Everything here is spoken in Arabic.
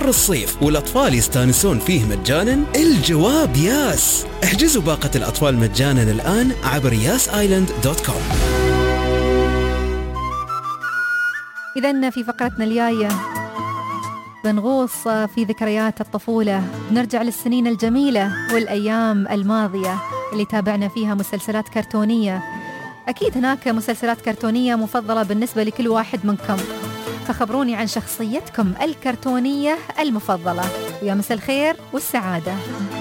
حر الصيف والأطفال يستانسون فيه مجانا؟ الجواب ياس. احجزوا باقة الأطفال مجانا الآن عبر yasisland.com. إذن في فقرتنا الجاية بنغوص في ذكريات الطفولة، نرجع للسنين الجميلة والأيام الماضية اللي تابعنا فيها مسلسلات كرتونية. أكيد هناك مسلسلات كرتونية مفضلة بالنسبة لكل واحد منكم، فخبروني عن شخصيتكم الكرتونية المفضلة. ويا مساء الخير والسعادة.